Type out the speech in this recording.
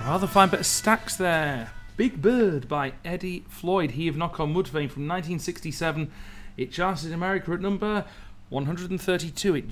Rather fine bit of Stax there. Big Bird by Eddie Floyd, he of Knock on Wood fame from 1967. It charted in America at number 132. It